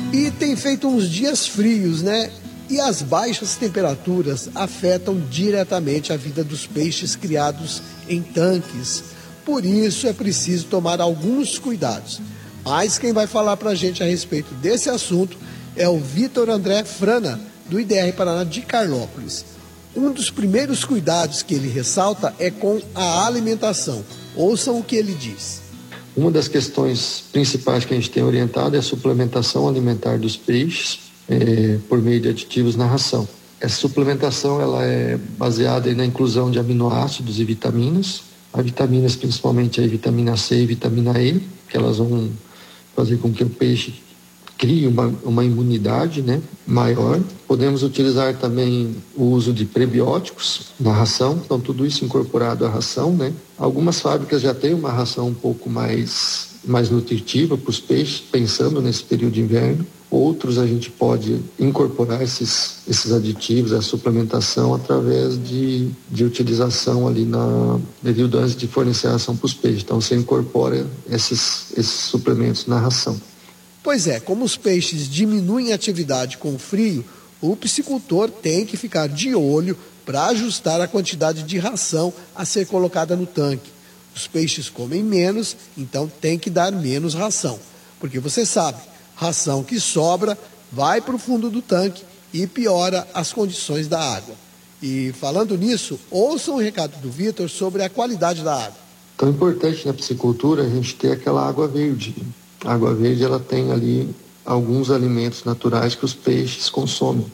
E tem feito uns dias frios, né? E as baixas temperaturas afetam diretamente a vida dos peixes criados em tanques. Por isso é preciso tomar alguns cuidados. Mas quem vai falar para a gente a respeito desse assunto é o Vitor André Frana, do IDR Paraná de Carlópolis. Um dos primeiros cuidados que ele ressalta é com a alimentação. Ouçam o que ele diz. Uma das questões principais que a gente tem orientado é a suplementação alimentar dos peixes por meio de aditivos na ração. Essa suplementação ela é baseada na inclusão de aminoácidos e vitaminas. As vitaminas, principalmente a vitamina C e vitamina E, que elas vão fazer com que o peixe crie uma imunidade, né, maior. Podemos utilizar também o uso de prebióticos na ração, então tudo isso incorporado à ração, né. Algumas fábricas já têm uma ração um pouco mais nutritiva para os peixes, pensando nesse período de inverno. Outros a gente pode incorporar esses aditivos, a suplementação através de utilização ali na período antes de fornecer a ração para os peixes. Então você incorpora esses suplementos na ração. Pois é, como os peixes diminuem a atividade com o frio, o piscicultor tem que ficar de olho para ajustar a quantidade de ração a ser colocada no tanque. Os peixes comem menos, então tem que dar menos ração. Porque você sabe, ração que sobra vai para o fundo do tanque e piora as condições da água. E falando nisso, ouçam o recado do Vitor sobre a qualidade da água. Então é importante na piscicultura a gente ter aquela água verde. A água verde ela tem ali alguns alimentos naturais que os peixes consomem.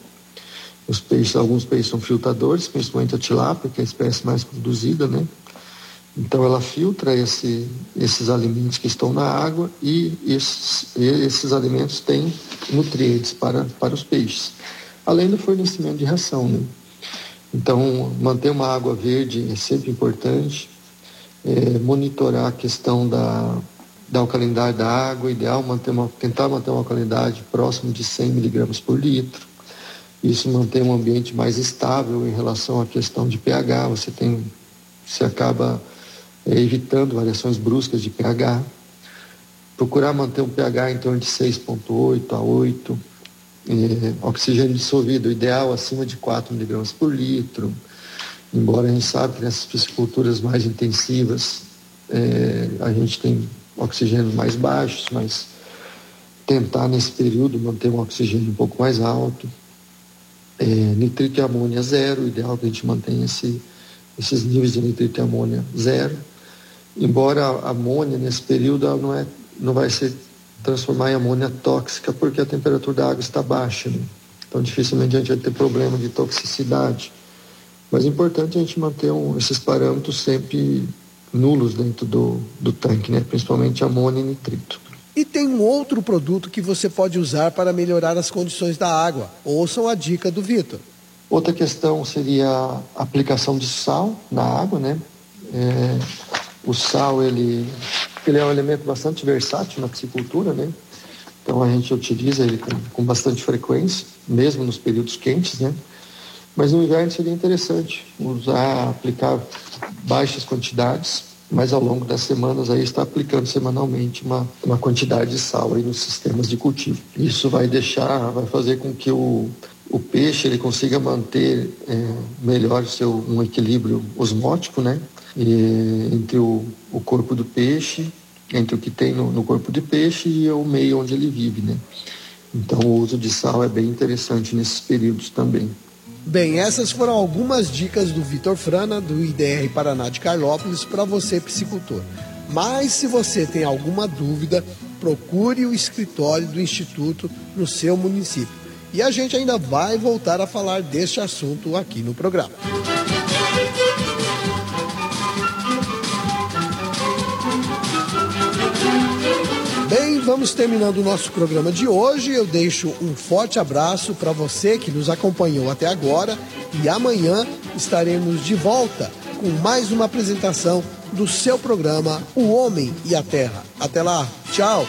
Alguns peixes são filtradores, principalmente a tilápia, que é a espécie mais produzida, né? Então ela filtra esses alimentos que estão na água e esses alimentos têm nutrientes para os peixes, além do fornecimento de ração, né? Então manter uma água verde é sempre importante, monitorar a questão da alcalinidade da água, ideal tentar manter uma alcalinidade próxima de 100 miligramas por litro. Isso mantém um ambiente mais estável em relação à questão de pH, você acaba evitando variações bruscas de pH. Procurar manter um pH em torno de 6,8 a 8. Oxigênio dissolvido, ideal acima de 4 miligramas por litro. Embora a gente sabe que nessas pisciculturas mais intensivas a gente tem oxigênios mais baixos, mas tentar nesse período manter um oxigênio um pouco mais alto. Nitrito e amônia zero, ideal que a gente mantenha esses níveis de nitrito e amônia zero. Embora a amônia nesse período ela não vai se transformar em amônia tóxica porque a temperatura da água está baixa, né? Então dificilmente a gente vai ter problema de toxicidade. Mas é importante a gente manter esses parâmetros sempre nulos dentro do tanque, né? Principalmente amônia e nitrito. E tem um outro produto que você pode usar para melhorar as condições da água. Ouçam a dica do Vitor. Outra questão seria a aplicação de sal na água, né? O sal, ele é um elemento bastante versátil na piscicultura, né? Então a gente utiliza ele com bastante frequência, mesmo nos períodos quentes, né? Mas no inverno seria interessante aplicar baixas quantidades, mas ao longo das semanas aí está aplicando semanalmente uma quantidade de sal aí nos sistemas de cultivo. Isso vai fazer com que o peixe ele consiga manter melhor um equilíbrio osmótico, né? Entre o corpo do peixe, entre o que tem no corpo de peixe e o meio onde ele vive, né? Então o uso de sal é bem interessante nesses períodos também. Bem, essas foram algumas dicas do Vitor Frana, do IDR Paraná de Carlópolis, para você, piscicultor. Mas se você tem alguma dúvida, procure o escritório do Instituto no seu município. E a gente ainda vai voltar a falar deste assunto aqui no programa. Bem, vamos terminando o nosso programa de hoje. Eu deixo um forte abraço para você que nos acompanhou até agora e amanhã estaremos de volta com mais uma apresentação do seu programa O Homem e a Terra. Até lá, tchau!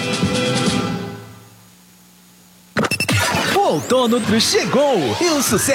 O outono chegou e o sucesso